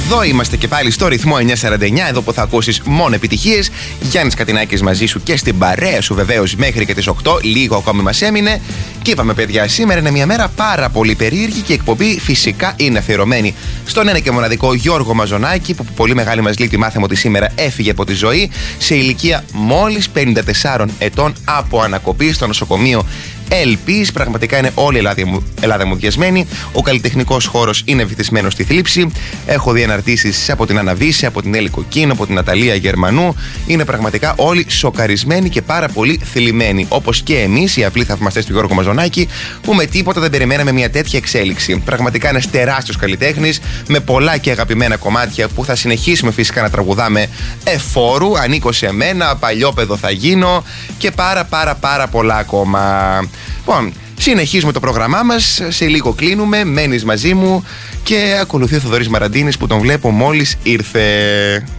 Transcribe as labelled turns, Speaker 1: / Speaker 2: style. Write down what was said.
Speaker 1: Εδώ είμαστε και πάλι στο ρυθμό 949, εδώ που θα ακούσεις μόνο επιτυχίες. Γιάννης Κατινάκης μαζί σου και στην παρέα σου βεβαίως μέχρι και τις 8. Λίγο ακόμη μας έμεινε. Και είπαμε, παιδιά, σήμερα είναι μια μέρα πάρα πολύ περίεργη και η εκπομπή φυσικά είναι αφιερωμένη στον ένα και μοναδικό Γιώργο Μαζονάκη, που πολύ μεγάλη μας λύπη μάθαμε ότι σήμερα έφυγε από τη ζωή σε ηλικία μόλις 54 ετών από ανακοπή στο νοσοκομείο Ελπίς. Πραγματικά είναι όλη η Ελλάδα μουδιασμένη. Ο καλλιτεχνικός χώρος είναι βυθισμένος στη θλίψη. Έχω δει αναρτήσεις από την Αναβίση, από την Έλλη Κοκκίνο, από την Ναταλία Γερμανού. Είναι πραγματικά όλοι σοκαρισμένοι και πάρα πολύ θλιμμένοι. Όπως και εμείς, οι απλοί θαυμαστές του Γιώργου Μαζονάκη, που με τίποτα δεν περιμέναμε μια τέτοια εξέλιξη. Πραγματικά ένας τεράστιος καλλιτέχνης με πολλά και αγαπημένα κομμάτια που θα συνεχίσουμε φυσικά να τραγουδάμε εφόρου. Ανήκω σε μένα, παλιόπαιδο θα γίνω και πάρα πολλά ακόμα. Λοιπόν, συνεχίζουμε το πρόγραμμά μας. Σε λίγο κλείνουμε. Μένεις μαζί μου και ακολουθεί ο Θοδωρής Μαραντίνης που τον βλέπω μόλις ήρθε.